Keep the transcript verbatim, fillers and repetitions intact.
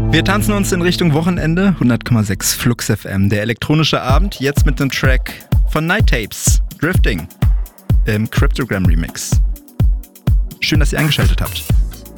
Wir tanzen uns in Richtung Wochenende. hundert Komma sechs Flux F M. Der elektronische Abend, jetzt mit dem Track von Night Tapes, Drifting, im Cryptogram Remix. Schön, dass ihr eingeschaltet habt.